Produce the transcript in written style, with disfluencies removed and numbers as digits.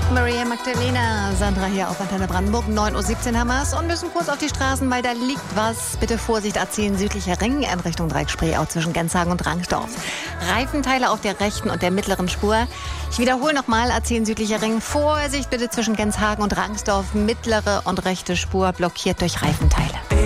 Maria Magdalena, Sandra hier auf Antenne Brandenburg, 9:17 Uhr haben wir's und müssen kurz auf die Straßen, weil da liegt was. Bitte Vorsicht, A10 südlicher Ring in Richtung Dreieck-Spreeau zwischen Genshagen und Rangsdorf. Reifenteile auf der rechten und der mittleren Spur. Ich wiederhole nochmal, A10 südlicher Ring, Vorsicht bitte zwischen Genshagen und Rangsdorf, mittlere und rechte Spur blockiert durch Reifenteile.